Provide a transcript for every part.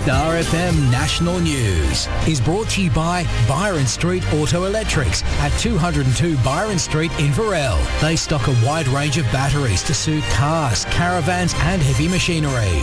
Star FM National News is brought to you by Byron Street Auto Electrics at 202 Byron Street in Varel. They stock a wide range of batteries to suit cars, caravans and heavy machinery.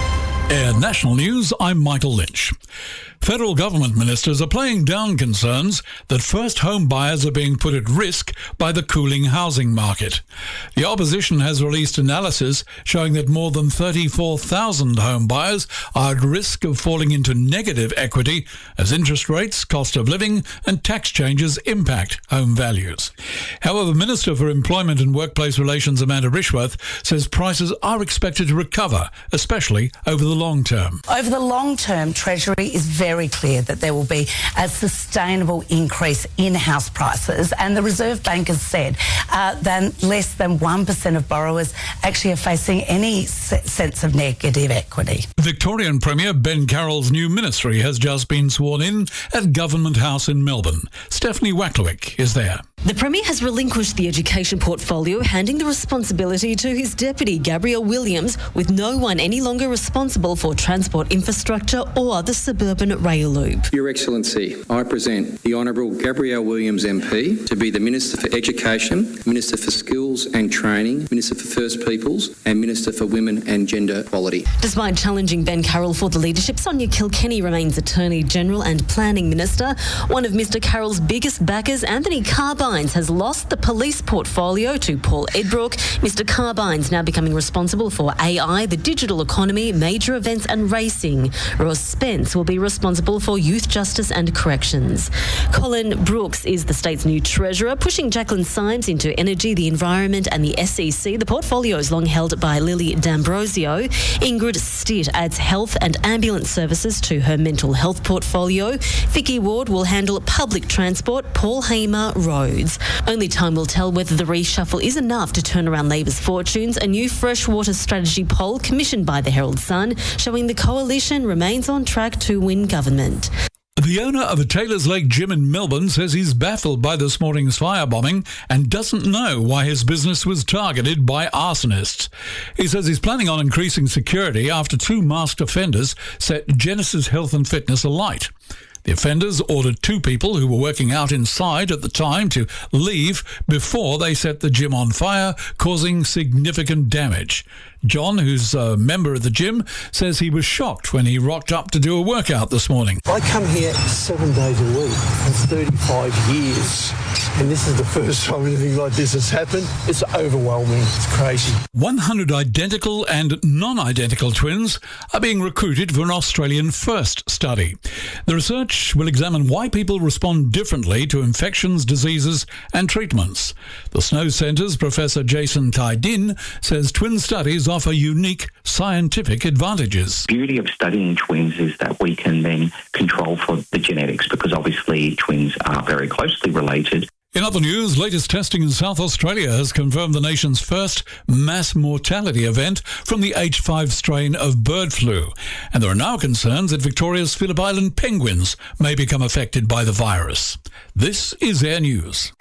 National News, I'm Michael Lynch. Federal government ministers are playing down concerns that first home buyers are being put at risk by the cooling housing market. The opposition has released analysis showing that more than 34,000 home buyers are at risk of falling into negative equity as interest rates, cost of living and tax changes impact home values. However, Minister for Employment and Workplace Relations Amanda Rishworth says prices are expected to recover, especially over the long term. Over the long term, Treasury is very clear that there will be a sustainable increase in house prices, and the Reserve Bank has said that less than 1% of borrowers actually are facing any sense of negative equity. Victorian Premier Ben Carroll's new ministry has just been sworn in at Government House in Melbourne. Stephanie Wacklewick is there. The Premier has relinquished the education portfolio, handing the responsibility to his deputy, Gabrielle Williams, with no one any longer responsible for transport infrastructure or the suburban rail loop. Your Excellency, I present the Honourable Gabrielle Williams MP to be the Minister for Education, Minister for Skills and Training, Minister for First Peoples and Minister for Women and Gender Equality. Despite challenging Ben Carroll for the leadership, Sonia Kilkenny remains Attorney General and Planning Minister. One of Mr Carroll's biggest backers, Anthony Carbines, has lost the police portfolio to Paul Edbrook. Mr Carbines now becoming responsible for AI, the digital economy, major events and racing. Ross Spence will be responsible for youth justice and corrections. Colin Brooks is the state's new treasurer, pushing Jacqueline Symes into energy, the environment and the SEC. The portfolio is long held by Lily D'Ambrosio. Ingrid Stitt adds health and ambulance services to her mental health portfolio. Vicky Ward will handle public transport. Paul Hamer roads. Only time will tell whether the reshuffle is enough to turn around Labor's fortunes. A new freshwater strategy poll commissioned by the Herald Sun showing the coalition remains on track to win government. The owner of a Taylor's Lake gym in Melbourne says he's baffled by this morning's firebombing and doesn't know why his business was targeted by arsonists. He says he's planning on increasing security after two masked offenders set Genesis Health and Fitness alight. The offenders ordered two people who were working out inside at the time to leave before they set the gym on fire, causing significant damage. John, who's a member of the gym, says he was shocked when he rocked up to do a workout this morning. I come here 7 days a week for 35 years, and this is the first time anything like this has happened. It's overwhelming. It's crazy. 100 identical and non-identical twins are being recruited for an Australian first study. The research will examine why people respond differently to infections, diseases and treatments. The Snow Centre's Professor Jason Tydin says twin studies offer unique scientific advantages. The beauty of studying twins is that we can then control for the genetics, because obviously twins are very closely related. In other news, latest testing in South Australia has confirmed the nation's first mass mortality event from the H5 strain of bird flu. And there are now concerns that Victoria's Phillip Island penguins may become affected by the virus. This is Air News.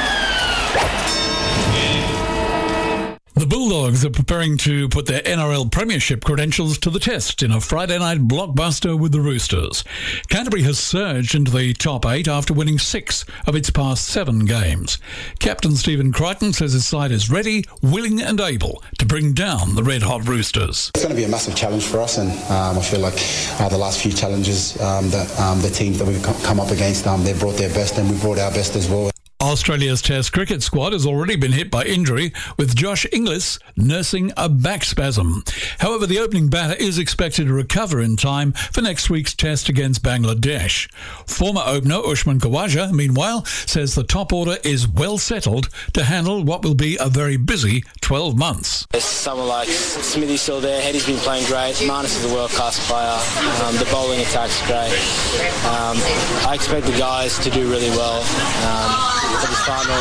The Bulldogs are preparing to put their NRL premiership credentials to the test in a Friday night blockbuster with the Roosters. Canterbury has surged into the top 8 after winning 6 of its past 7 games. Captain Stephen Crichton says his side is ready, willing and able to bring down the red-hot Roosters. It's going to be a massive challenge for us, and I feel like the last few challenges that the teams that we've come up against, they brought their best and we brought our best as well. Australia's Test cricket squad has already been hit by injury, with Josh Inglis nursing a back spasm. However, the opening batter is expected to recover in time for next week's Test against Bangladesh. Former opener Usman Khawaja, meanwhile, says the top order is well settled to handle what will be a very busy 12 months. There's someone like Smithy still there. Hedy's been playing great. Marnus is a world-class player. The bowling attack's great. I expect the guys to do really well. for this final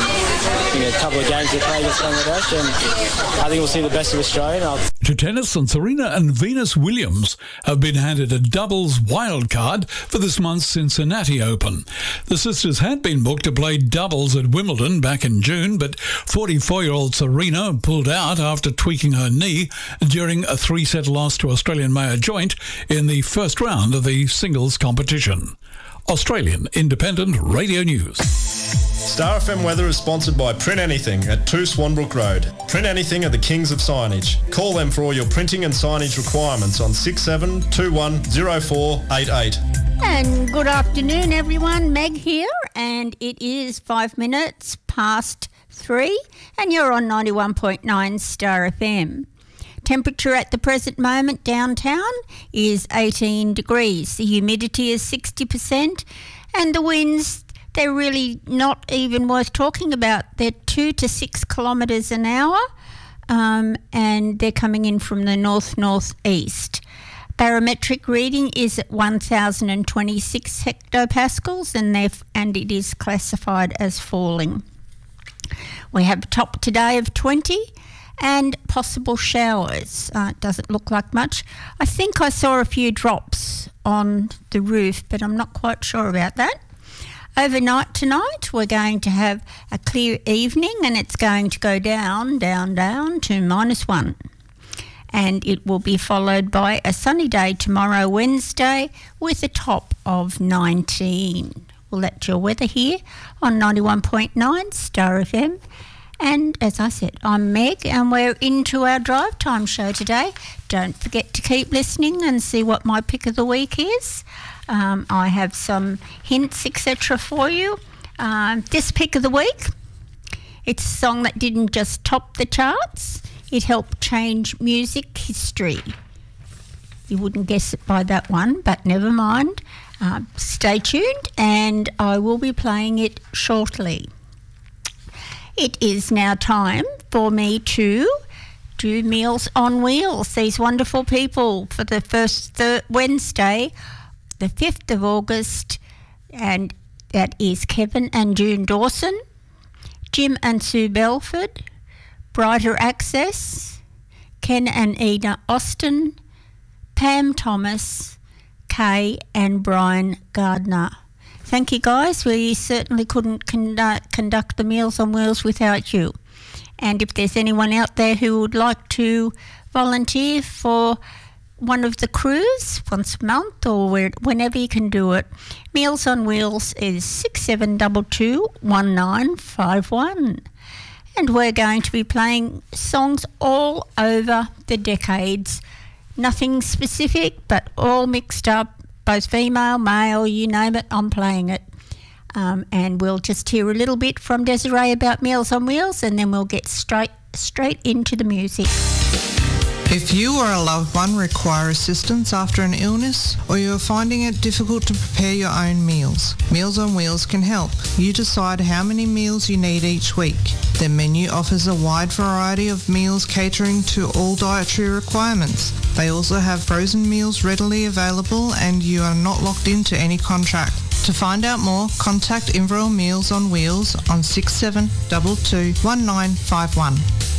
a couple of games they play against Bangladesh, and I think we'll see the best of Australia. To tennis, and Serena and Venus Williams have been handed a doubles wildcard for this month's Cincinnati Open. The sisters had been booked to play doubles at Wimbledon back in June, but 44-year-old Serena pulled out after tweaking her knee during a 3-set loss to Australian Maya Joint in the first round of the singles competition. Australian Independent Radio News. Star FM weather is sponsored by Print Anything at 2 Swanbrook Road. Print Anything are the kings of signage. Call them for all your printing and signage requirements on 67210488. And good afternoon, everyone. Meg here, and it is 5 minutes past 3, and you're on 91.9 Star FM. Temperature at the present moment downtown is 18 degrees. The humidity is 60%, and the winds, they're really not even worth talking about. They're 2 to 6 kilometres an hour, and they're coming in from the north-northeast. Barometric reading is at 1,026 hectopascals, and it is classified as falling. We have a top today of 20 and possible showers. It doesn't look like much. I think I saw a few drops on the roof, but I'm not quite sure about that. Overnight tonight, we're going to have a clear evening, and it's going to go down to -1. And it will be followed by a sunny day tomorrow, Wednesday, with a top of 19. Well, that's your weather here on 91.9 Star FM. And as I said, I'm Meg, and we're into our drive time show today. Don't forget to keep listening and see what my pick of the week is. I have some hints, etc. for you. This pick of the week, it's a song that didn't just top the charts, it helped change music history. You wouldn't guess it by that one, but never mind. Stay tuned, and I will be playing it shortly. It is now time for me to do Meals on Wheels, these wonderful people, for the first Wednesday, the 5th of August, and that is Kevin and June Dawson, Jim and Sue Belford, Brighter Access, Ken and Ina Austin, Pam Thomas, Kay and Brian Gardner. Thank you, guys. We certainly couldn't conduct the Meals on Wheels without you. And if there's anyone out there who would like to volunteer for one of the crews once a month or whenever you can do it, Meals on Wheels is 67221951. And we're going to be playing songs all over the decades. Nothing specific, but all mixed up. Both female, male, you name it, I'm playing it. And we'll just hear a little bit from Desiree about Meals on Wheels, and then we'll get straight into the music. If you or a loved one require assistance after an illness, or you are finding it difficult to prepare your own meals, Meals on Wheels can help. You decide how many meals you need each week. Their menu offers a wide variety of meals catering to all dietary requirements. They also have frozen meals readily available, and you are not locked into any contract. To find out more, contact Inverell Meals on Wheels on 67221951.